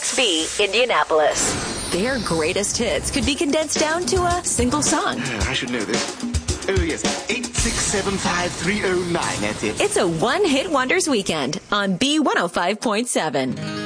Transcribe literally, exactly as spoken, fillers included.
X B, Indianapolis. Their greatest hits could be condensed down to a single song. Uh, I should know this. Oh, yes. eight six seven five three oh nine. That's it. It's a one-hit wonders weekend on B one oh five point seven.